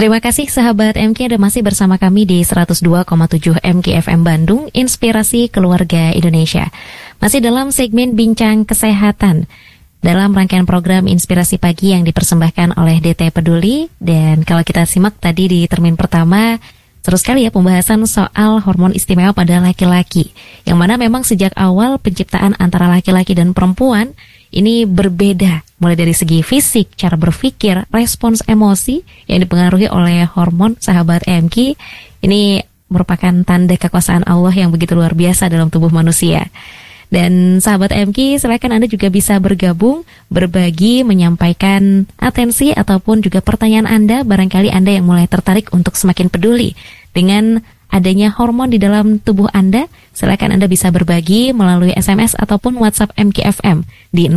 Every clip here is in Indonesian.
Terima kasih sahabat MK Anda masih bersama kami di 102,7 MK FM Bandung, Inspirasi Keluarga Indonesia. Masih dalam segmen Bincang Kesehatan dalam rangkaian program Inspirasi Pagi yang dipersembahkan oleh DT Peduli. Dan kalau kita simak tadi di termin pertama, seru sekali ya pembahasan soal hormon istimewa pada laki-laki, yang mana memang sejak awal penciptaan antara laki-laki dan perempuan ini berbeda, mulai dari segi fisik, cara berpikir, respons emosi yang dipengaruhi oleh hormon. Sahabat MK, ini merupakan tanda kekuasaan Allah yang begitu luar biasa dalam tubuh manusia. Dan sahabat MK, silakan Anda juga bisa bergabung, berbagi, menyampaikan atensi ataupun juga pertanyaan Anda. Barangkali Anda yang mulai tertarik untuk semakin peduli dengan adanya hormon di dalam tubuh Anda. Silakan Anda bisa berbagi melalui SMS ataupun WhatsApp MKFM di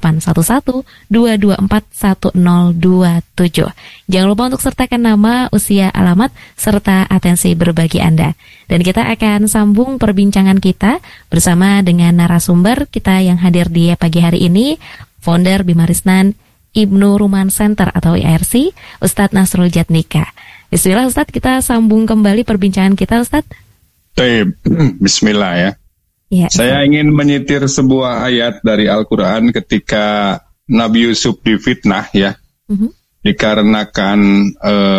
0811-224-1027. Jangan lupa untuk sertakan nama, usia, alamat, serta atensi berbagi Anda. Dan kita akan sambung perbincangan kita bersama dengan narasumber kita yang hadir di pagi hari ini, founder Bimarisnan Ibnu Ruman Center atau IRC, Ustadz Nasrul Jatnika. Bismillah Ustadz, kita sambung kembali perbincangan kita Ustadz. Bismillah ya. Saya ingin menyitir sebuah ayat dari Al-Quran ketika Nabi Yusuf difitnah ya. Dikarenakan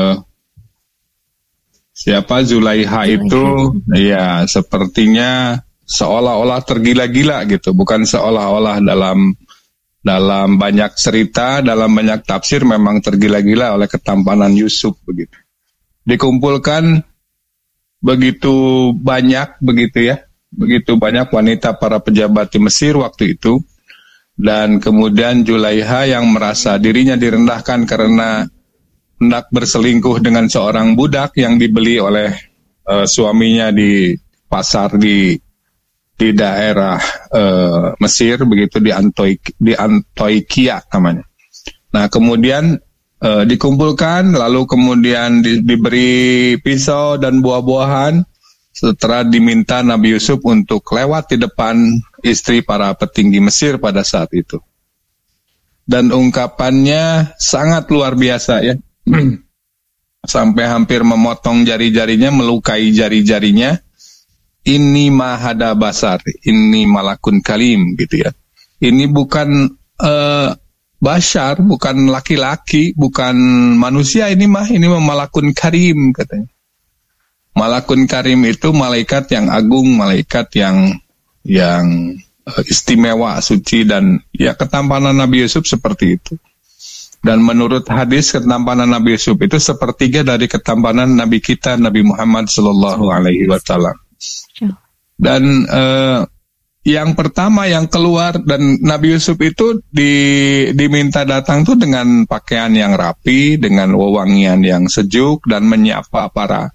Zulaiha itu ya sepertinya seolah-olah tergila-gila gitu. Bukan seolah-olah, dalam banyak cerita, dalam banyak tafsir memang tergila-gila oleh ketampanan Yusuf begitu. Dikumpulkan begitu banyak wanita para pejabat di Mesir waktu itu, dan kemudian Zulaiha yang merasa dirinya direndahkan karena hendak berselingkuh dengan seorang budak yang dibeli oleh suaminya di pasar di daerah Mesir begitu, di Antoikia namanya. Nah kemudian dikumpulkan, lalu kemudian diberi pisau dan buah-buahan setelah diminta Nabi Yusuf untuk lewat di depan istri para petinggi Mesir pada saat itu. Dan ungkapannya sangat luar biasa ya. Sampai hampir memotong jari-jarinya, melukai jari-jarinya. Ini mahada basar, ini malakun kalim gitu ya. Ini bukan Bashar, bukan laki-laki, bukan manusia, ini malakun karim katanya. Malakun karim itu malaikat yang agung, malaikat yang istimewa, suci, dan ya ketampanan Nabi Yusuf seperti itu. Dan menurut hadis ketampanan Nabi Yusuf itu sepertiga dari ketampanan Nabi kita, Nabi Muhammad Sallallahu Alaihi Wasallam. Dan yang pertama yang keluar, dan Nabi Yusuf itu diminta datang tuh dengan pakaian yang rapi, dengan wewangian yang sejuk, dan menyapa para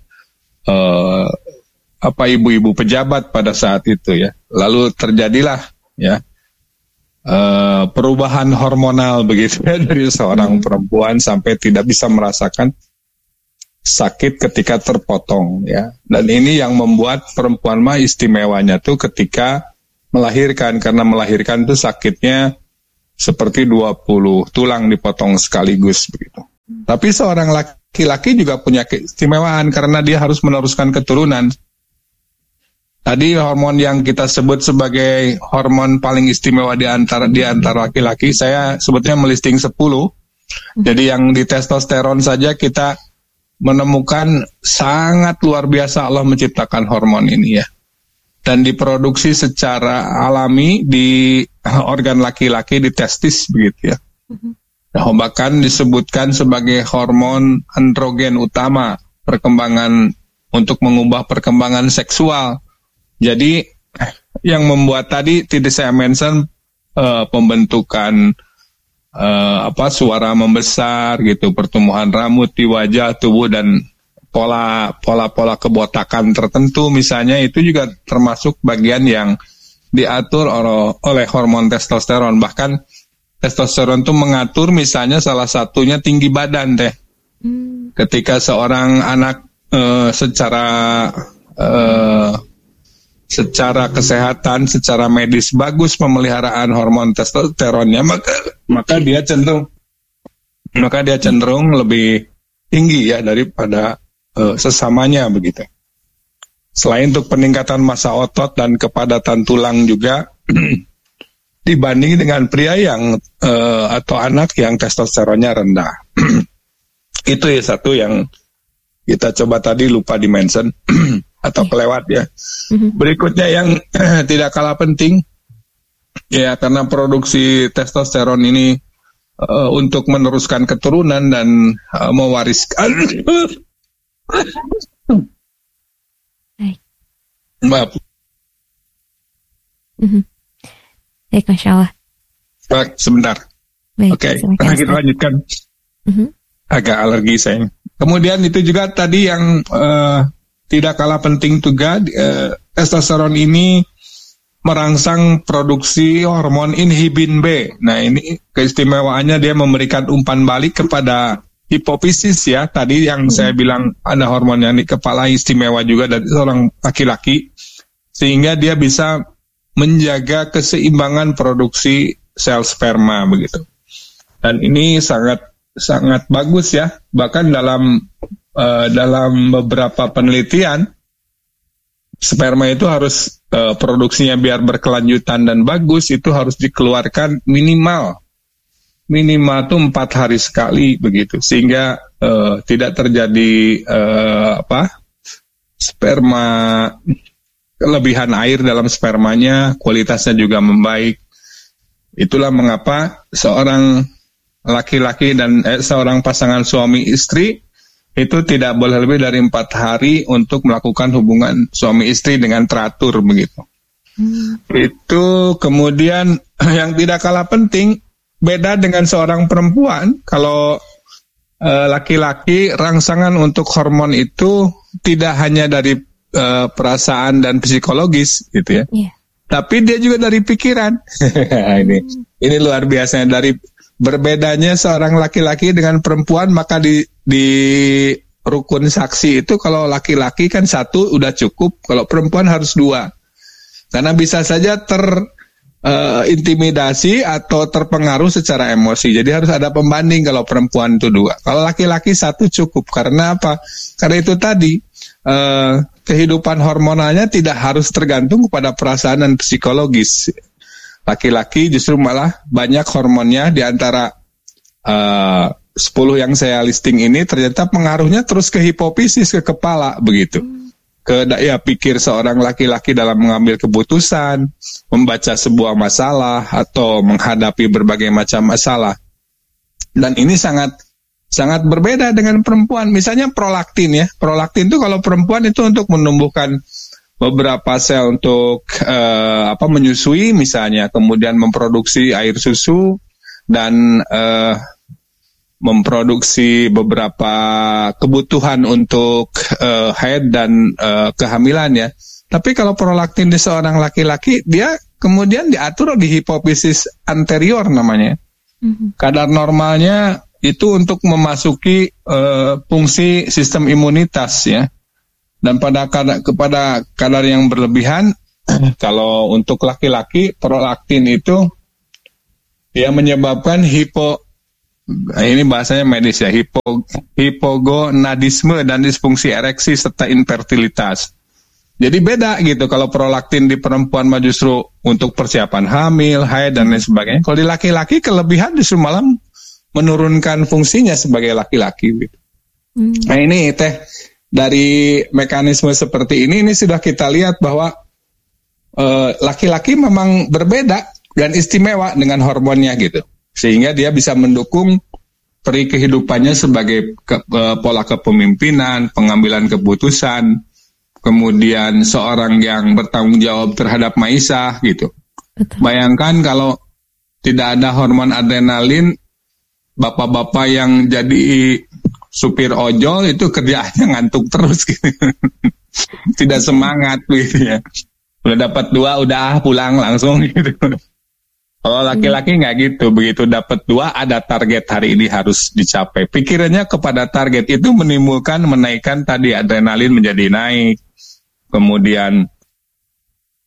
ibu-ibu pejabat pada saat itu ya. Lalu terjadilah ya perubahan hormonal begitu ya, dari seorang perempuan sampai tidak bisa merasakan sakit ketika terpotong ya. Dan ini yang membuat perempuan mah istimewanya tuh ketika melahirkan, karena melahirkan itu sakitnya seperti 20 tulang dipotong sekaligus begitu. Tapi seorang laki-laki juga punya keistimewaan karena dia harus meneruskan keturunan. Tadi hormon yang kita sebut sebagai hormon paling istimewa di antara laki-laki, saya sebutnya melisting 10. Jadi yang di testosteron saja kita menemukan sangat luar biasa Allah menciptakan hormon ini ya. Dan diproduksi secara alami di organ laki-laki, di testis begitu ya. Bahkan disebutkan sebagai hormon androgen utama perkembangan, untuk mengubah perkembangan seksual. Jadi yang membuat tadi tidak saya mention pembentukan suara membesar gitu, pertumbuhan rambut di wajah, tubuh, dan pola kebotakan tertentu misalnya, itu juga termasuk bagian yang diatur oleh hormon testosteron. Bahkan testosteron itu mengatur misalnya salah satunya tinggi badan deh. Ketika seorang anak secara kesehatan, secara medis bagus pemeliharaan hormon testosteronnya, maka dia cenderung lebih tinggi ya daripada sesamanya begitu. Selain untuk peningkatan massa otot dan kepadatan tulang juga dibanding dengan pria yang atau anak yang testosteronnya rendah. Itu ya satu yang kita coba tadi lupa di-mention atau kelewat ya. Berikutnya yang tidak kalah penting ya, karena produksi testosteron ini untuk meneruskan keturunan dan mewariskan maaf. Baik, Masya Allah. Sebentar. Oke, kita lanjutkan. Agak alergi saya. Kemudian itu juga tadi yang tidak kalah penting juga, testosteron ini merangsang produksi hormon inhibin B. Nah, ini keistimewaannya dia memberikan umpan balik kepada hipofisis ya. Tadi yang saya bilang ada hormon yang di kepala istimewa juga dari seorang laki-laki, sehingga dia bisa menjaga keseimbangan produksi sel sperma begitu. Dan ini sangat bagus ya. Bahkan dalam beberapa penelitian, sperma itu harus produksinya biar berkelanjutan dan bagus, itu harus dikeluarkan minimal tuh 4 hari sekali begitu, sehingga tidak terjadi sperma kelebihan air dalam spermanya, kualitasnya juga membaik. Itulah mengapa seorang laki-laki dan seorang pasangan suami istri itu tidak boleh lebih dari 4 hari untuk melakukan hubungan suami istri dengan teratur begitu. Itu kemudian yang tidak kalah penting, beda dengan seorang perempuan. Kalau laki-laki, rangsangan untuk hormon itu tidak hanya dari perasaan dan psikologis gitu ya, tapi dia juga dari pikiran. Ini luar biasa. Dari berbedanya seorang laki-laki dengan perempuan, maka di rukun saksi itu kalau laki-laki kan 1 udah cukup, kalau perempuan harus 2, karena bisa saja intimidasi atau terpengaruh secara emosi. Jadi harus ada pembanding kalau perempuan itu 2. Kalau laki-laki 1 cukup. Karena apa? Karena itu tadi kehidupan hormonalnya tidak harus tergantung kepada perasaan dan psikologis. Laki-laki justru malah banyak hormonnya, di antara 10 yang saya listing ini ternyata pengaruhnya terus ke hipofisis, ke kepala begitu. Ke daya pikir seorang laki-laki dalam mengambil keputusan, membaca sebuah masalah atau menghadapi berbagai macam masalah. Dan ini sangat berbeda dengan perempuan. Misalnya prolaktin ya. Prolaktin itu kalau perempuan itu untuk menumbuhkan beberapa sel untuk menyusui misalnya, kemudian memproduksi air susu dan memproduksi beberapa kebutuhan untuk haid dan kehamilan ya. Tapi kalau prolaktin di seorang laki-laki, dia kemudian diatur di hipofisis anterior namanya. Kadar normalnya itu untuk memasuki fungsi sistem imunitas ya. Dan kepada kadar yang berlebihan, kalau untuk laki-laki prolaktin itu dia menyebabkan ini bahasanya medis ya, hipogonadisme dan disfungsi ereksi serta infertilitas. Jadi beda gitu, kalau prolaktin di perempuan mah justru untuk persiapan hamil, haid dan lain sebagainya. Kalau di laki-laki kelebihan justru malah menurunkan fungsinya sebagai laki-laki gitu. Nah ini dari mekanisme seperti ini sudah kita lihat bahwa laki-laki memang berbeda dan istimewa dengan hormonnya gitu, sehingga dia bisa mendukung peri kehidupannya sebagai pola kepemimpinan, pengambilan keputusan, kemudian seorang yang bertanggung jawab terhadap maisha gitu. Betul. Bayangkan kalau tidak ada hormon adrenalin, bapak-bapak yang jadi supir ojol itu kerjaannya ngantuk terus gitu. Tidak semangat gitu ya. Udah dapat 2 udah pulang langsung gitu. Kalau laki-laki nggak gitu, begitu dapat 2 ada target hari ini harus dicapai. Pikirannya kepada target itu menaikkan tadi adrenalin menjadi naik. Kemudian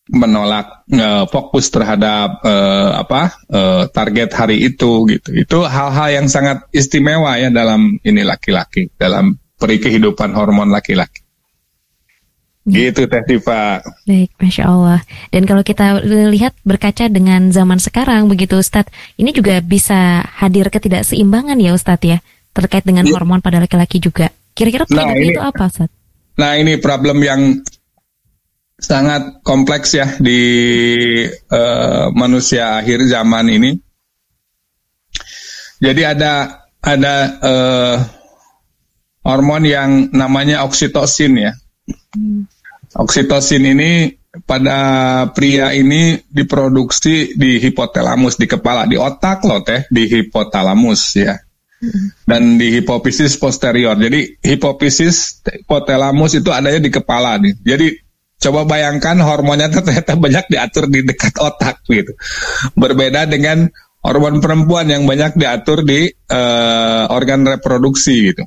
menolak fokus terhadap target hari itu gitu. Itu hal-hal yang sangat istimewa ya dalam ini laki-laki, dalam peri kehidupan hormon laki-laki. Gitu Teh Tifa. Baik, Masya Allah. Dan kalau kita lihat berkaca dengan zaman sekarang begitu Ustadz, ini juga bisa hadir ketidakseimbangan ya Ustadz ya, terkait dengan hormon pada laki-laki juga. Kira-kira penyebabnya itu apa Ustadz? Nah ini problem yang sangat kompleks ya di manusia akhir zaman ini. Jadi ada hormon yang namanya oksitosin ya. Oksitosin ini pada pria ini diproduksi di hipotalamus, di kepala, di otak loh Teh, di hipotalamus ya. Dan di hipofisis posterior. Jadi hipofisis, hipotalamus itu adanya di kepala nih. Jadi coba bayangkan hormonnya ternyata banyak diatur di dekat otak gitu. Berbeda dengan hormon perempuan yang banyak diatur di organ reproduksi gitu.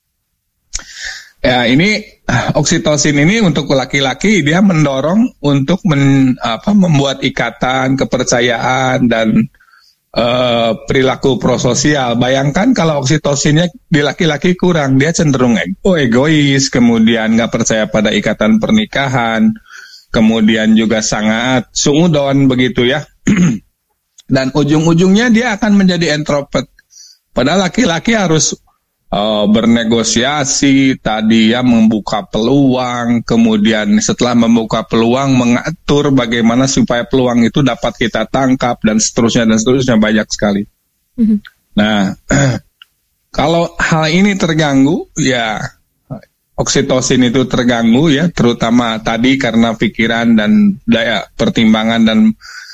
Ya ini oksitosin ini untuk laki-laki dia mendorong untuk membuat ikatan, kepercayaan dan perilaku prososial. Bayangkan kalau oksitosinnya di laki-laki kurang, dia cenderung egois, kemudian nggak percaya pada ikatan pernikahan, kemudian juga sangat suudon begitu ya. Dan ujung-ujungnya dia akan menjadi introvert. Padahal laki-laki harus bernegosiasi, tadi ya membuka peluang, kemudian setelah membuka peluang mengatur bagaimana supaya peluang itu dapat kita tangkap dan seterusnya banyak sekali. Nah, kalau hal ini terganggu ya oksitosin itu terganggu ya, terutama tadi karena pikiran dan daya pertimbangan dan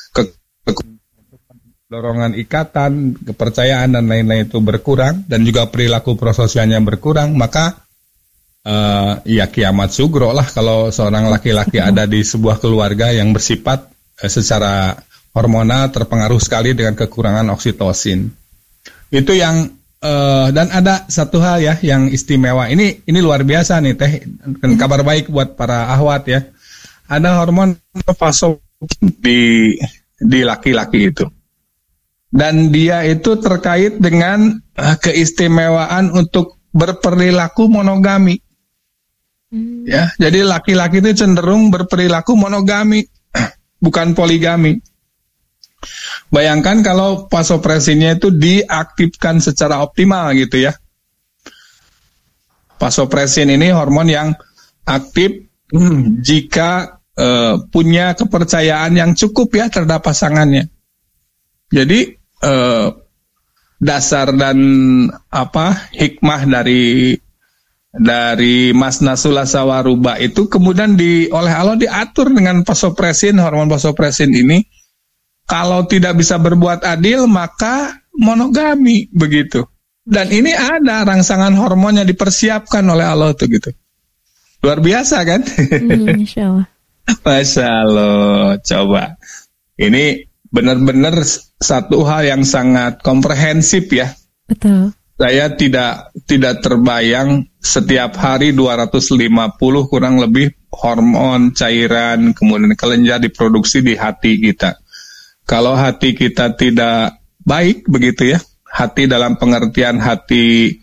dorongan ikatan, kepercayaan dan lain-lain itu berkurang dan juga perilaku prososialnya berkurang, maka ya kiamat sugro lah kalau seorang laki-laki ada di sebuah keluarga yang bersifat secara hormonal terpengaruh sekali dengan kekurangan oksitosin. Itu yang dan ada satu hal ya yang istimewa. Ini luar biasa nih Teh, dan kabar baik buat para ahwat ya. Ada hormon vasopressin di laki-laki itu. Dan dia itu terkait dengan keistimewaan untuk berperilaku monogami. Ya, jadi laki-laki itu cenderung berperilaku monogami, bukan poligami. Bayangkan kalau vasopressinnya itu diaktifkan secara optimal gitu ya. Vasopressin ini hormon yang aktif jika punya kepercayaan yang cukup ya terhadap pasangannya. Jadi dasar dan hikmah dari Mas Nasrullah Sawaruba itu kemudian oleh Allah diatur dengan vasopressin, hormon vasopressin ini. Kalau tidak bisa berbuat adil maka monogami begitu. Dan ini ada rangsangan hormonnya dipersiapkan oleh Allah tuh gitu. Luar biasa kan? Masya Allah. Masya Allah. Coba ini benar-benar satu hal yang sangat komprehensif ya. Betul. Saya tidak terbayang setiap hari 250 kurang lebih hormon, cairan, kemudian kelenjar diproduksi di hati kita. Kalau hati kita tidak baik begitu ya, hati dalam pengertian hati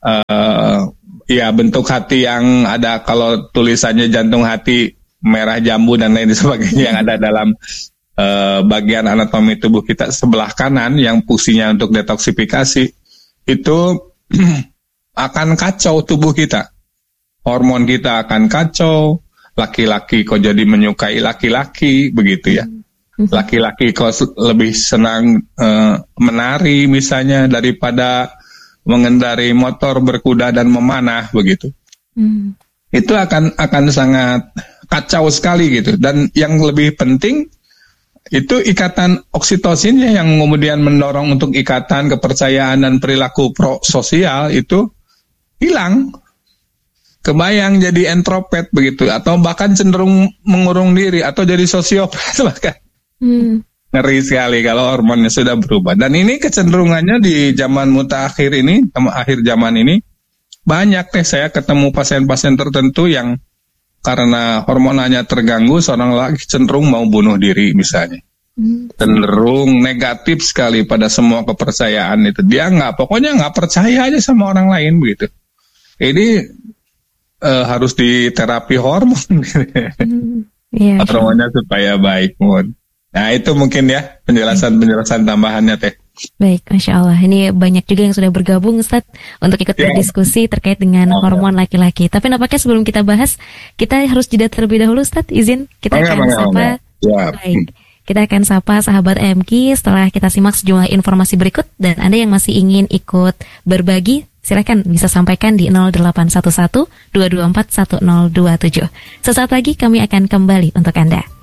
ya bentuk hati yang ada kalau tulisannya jantung hati merah jambu dan lain sebagainya yang ada dalam bagian anatomi tubuh kita sebelah kanan yang fungsinya untuk detoksifikasi itu akan kacau tubuh kita, hormon kita akan kacau. Laki-laki kok jadi menyukai laki-laki begitu ya, laki-laki kok lebih senang menari misalnya daripada mengendarai motor, berkuda dan memanah begitu. Itu akan sangat kacau sekali gitu. Dan yang lebih penting itu ikatan oksitosinnya yang kemudian mendorong untuk ikatan, kepercayaan dan perilaku prososial itu hilang. Kebayang jadi introvert begitu, atau bahkan cenderung mengurung diri, atau jadi sosiopat bahkan. Ngeri sekali kalau hormonnya sudah berubah. Dan ini kecenderungannya di zaman mutakhir ini, akhir zaman ini, banyak saya ketemu pasien-pasien tertentu yang karena hormonalnya terganggu, seorang laki cenderung mau bunuh diri misalnya. Cenderung negatif sekali pada semua kepercayaan itu. Dia pokoknya nggak percaya aja sama orang lain begitu. Ini harus diterapi hormon. Hormonnya supaya baik. Nah itu mungkin ya penjelasan tambahannya Teh. Baik, Masya Allah. Ini banyak juga yang sudah bergabung Ustadz untuk ikut berdiskusi terkait dengan hormon laki-laki. Tapi nampaknya sebelum kita bahas, kita harus jeda terlebih dahulu Ustadz. Izin, kita akan sapa. Baik, kita akan sapa sahabat MQ setelah kita simak sejumlah informasi berikut. Dan Anda yang masih ingin ikut berbagi, silakan bisa sampaikan di 0811 224 1027. Sesaat lagi kami akan kembali untuk Anda.